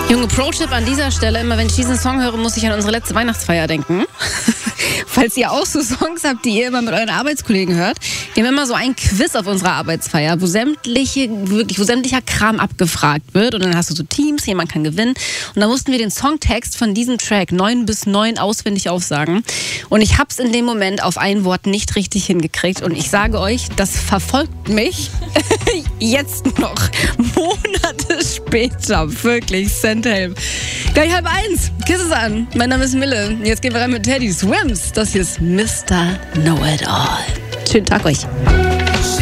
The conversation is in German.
Junge, Pro-Tipp an dieser Stelle, immer wenn ich diesen Song höre, muss ich an unsere letzte Weihnachtsfeier denken. Falls ihr auch so Songs habt, die ihr immer mit euren Arbeitskollegen hört. Wir haben immer so ein Quiz auf unserer Arbeitsfeier, wo sämtlicher Kram abgefragt wird. Und dann hast du so Teams, jemand kann gewinnen. Und da mussten wir den Songtext von diesem Track 9 bis 9 auswendig aufsagen. Und ich hab's in dem Moment auf ein Wort nicht richtig hingekriegt. Und ich sage euch, das verfolgt mich jetzt noch. Monate später. Wirklich, send help. Gleich 12:30. Kiss es an. Mein Name ist Mille. Jetzt gehen wir rein mit Teddy Swims. Das hier ist Mr. Know It All. Schönen Tag euch.